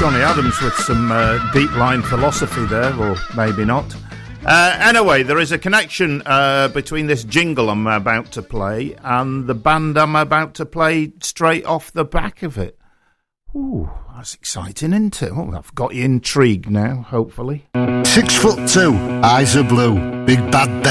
Johnny Adams with some deep line philosophy there, or maybe not. Anyway, there is a connection between this jingle I'm about to play and the band I'm about to play straight off the back of it. Ooh, that's exciting, isn't it? Oh, I've got you intrigued now, hopefully. 6'2", eyes are blue, big bad